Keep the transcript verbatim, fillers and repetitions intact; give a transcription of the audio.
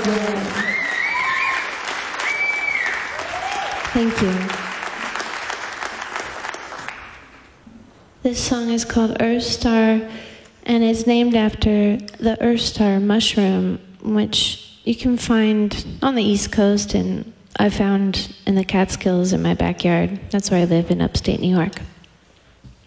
Thank you. This song is called Earth Star, and it's named after the Earth Star mushroom, which you can find on the East Coast, and I found in the Catskills in my backyard. That's where I live in upstate New York.